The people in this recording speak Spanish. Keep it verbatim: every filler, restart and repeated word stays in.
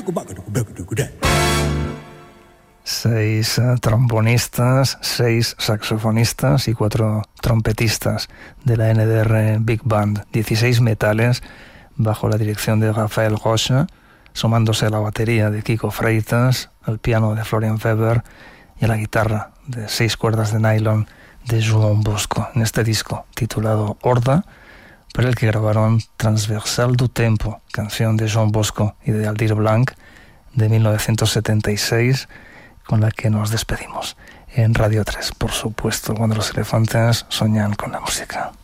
Seis uh, trombonistas, seis saxofonistas y cuatro trompetistas de la N D R Big Band. dieciséis metales bajo la dirección de Rafael Rocha, sumándose a la batería de Kiko Freitas, al piano de Florian Weber y a la guitarra de seis cuerdas de nylon de João Bosco, en este disco titulado Horda, para el que grabaron Transversal du Tempo, canción de João Bosco y de Aldir Blanc de mil novecientos setenta y seis, con la que nos despedimos en Radio tres, por supuesto, cuando los elefantes soñan con la música.